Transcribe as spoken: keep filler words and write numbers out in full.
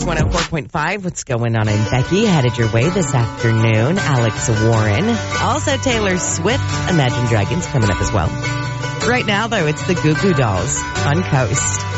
one oh four point five. What's going on in Becky? Headed your way this afternoon. Alex Warren. Also Taylor Swift. Imagine Dragons coming up as well. Right now, though, it's the Goo Goo Dolls on Coast.